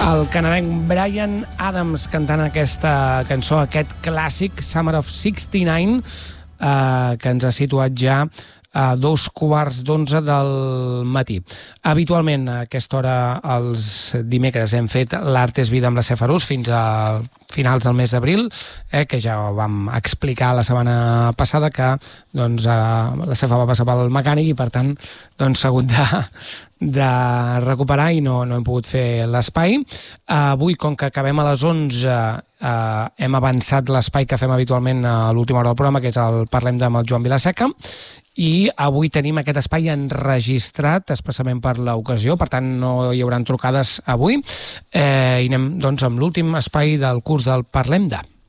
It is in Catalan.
El canadenc Bryan Adams cantant aquesta cançó, aquest clàssic Summer of '69, que ens ha situat ja a 2:15 del matí. Habitualment a aquesta hora els dimecres hem fet l'Art és vida amb la Cefarús fins a finals del mes d'abril, que ja ho vam explicar la setmana passada, que doncs, la Cefa va passar pel mecànic i per tant s'ha hagut de recuperar i no hem pogut fer l'espai. Avui, com que acabem a les 11, hem avançat l'espai que fem habitualment a l'última hora del programa, que és el Parlem amb el Joan Vilaseca, i avui tenim aquest espai enregistrat expressament per l'ocasió, per tant no hi haurà trucades avui, i anem doncs amb l'últim espai del curs del Parlem de.